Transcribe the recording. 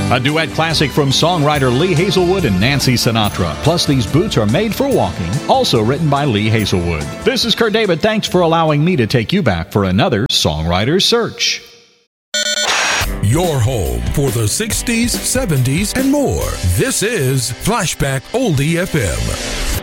A duet classic from songwriter Lee Hazelwood and Nancy Sinatra. Plus, these boots are made for walking. Also written by Lee Hazelwood. This is Kurt David. Thanks for allowing me to take you back for another Songwriter's Search. Your home for the 60s, 70s, and more. This is Flashback Oldie FM.